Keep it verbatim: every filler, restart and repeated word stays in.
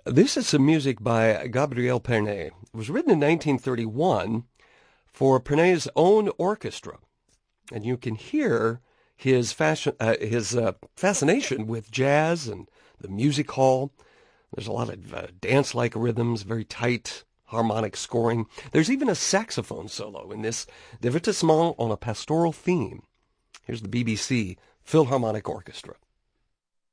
This is some music by Gabriel Pernet. It was written in nineteen thirty-one for Pernet's own orchestra. And you can hear his fashion, uh, his uh, fascination with jazz and the music hall. There's a lot of uh, dance-like rhythms, very tight harmonic scoring. There's even a saxophone solo in this divertissement on a pastoral theme. Here's the B B C Philharmonic Orchestra.